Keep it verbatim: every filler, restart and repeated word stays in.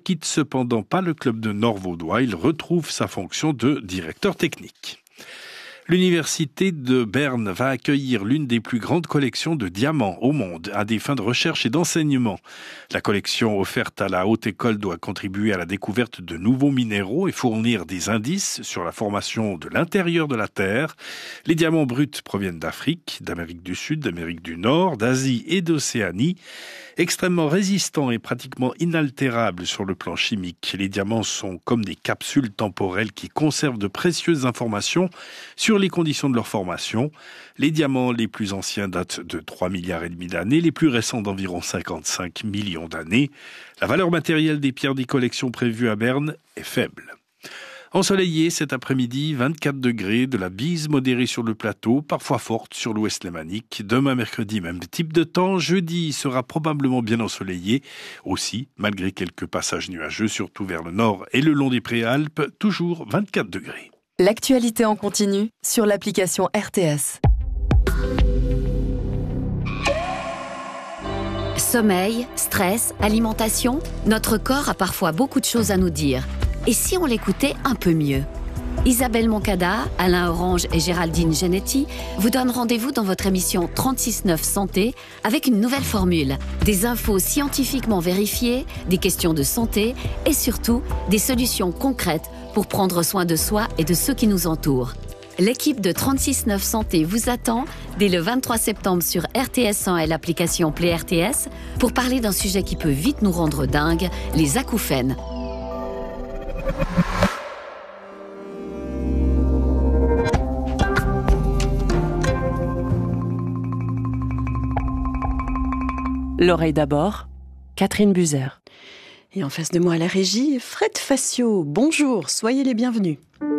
quitte cependant pas le club de Nord-Vaudois, il retrouve sa fonction de directeur technique. L'université de Berne va accueillir l'une des plus grandes collections de diamants au monde à des fins de recherche et d'enseignement. La collection offerte à la Haute École doit contribuer à la découverte de nouveaux minéraux et fournir des indices sur la formation de l'intérieur de la Terre. Les diamants bruts proviennent d'Afrique, d'Amérique du Sud, d'Amérique du Nord, d'Asie et d'Océanie. Extrêmement résistants et pratiquement inaltérables sur le plan chimique, les diamants sont comme des capsules temporelles qui conservent de précieuses informations sur les conditions de leur formation. Les diamants les plus anciens datent de trois milliards et demi d'années, les plus récents d'environ cinquante-cinq millions d'années. La valeur matérielle des pierres des collections prévues à Berne est faible. Ensoleillé cet après-midi, vingt-quatre degrés, de la bise modérée sur le plateau, parfois forte sur l'ouest lémanique. Demain mercredi, même type de temps. Jeudi sera probablement bien ensoleillé. Aussi, malgré quelques passages nuageux, surtout vers le nord et le long des Préalpes, toujours vingt-quatre degrés. L'actualité en continu sur l'application R T S. Sommeil, stress, alimentation, notre corps a parfois beaucoup de choses à nous dire. Et si on l'écoutait un peu mieux ? Isabelle Moncada, Alain Orange et Géraldine Genetti vous donnent rendez-vous dans votre émission trente-six neuf Santé avec une nouvelle formule. Des infos scientifiquement vérifiées, des questions de santé et surtout des solutions concrètes pour prendre soin de soi et de ceux qui nous entourent. L'équipe de trente-six neuf Santé vous attend dès le vingt-trois septembre sur R T S cent et l'application Play R T S pour parler d'un sujet qui peut vite nous rendre dingues, les acouphènes. L'oreille d'abord, Catherine Buzer. Et en face de moi à la régie, Fred Facio. Bonjour, soyez les bienvenus.